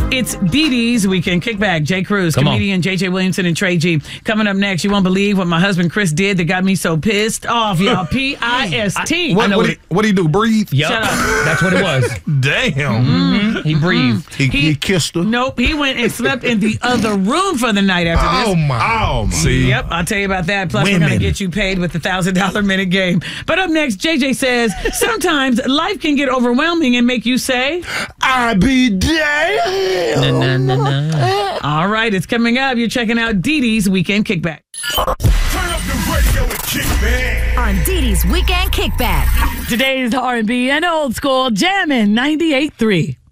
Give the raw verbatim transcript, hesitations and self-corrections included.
It's Dee Dee's Weekend Kickback. Jay Cruz, Come comedian J J Williamson, and Trey G. Coming up next, you won't believe what my husband Chris did that got me so pissed off, y'all. P I S T. What, know what, it. he, what he do? Breathe? Yep. Shut up. That's what it was. Damn. Mm-hmm. He breathed. He, he, he kissed her. Nope, he went and slept in the other room for the night after this. Oh, my. Oh, my. See? Yep, I'll tell you about that. Plus, we're Women. going to get you paid with the one thousand dollars minute game. But up next, J J says, sometimes life can get overwhelming and make you say, I be damned. Na, na, na, na. All right, it's coming up. You're checking out Dee Dee's Weekend Kickback. Turn up the radio and kick back. On Dee Dee's Weekend Kickback. Today's R and B and old school jamming ninety-eight point three.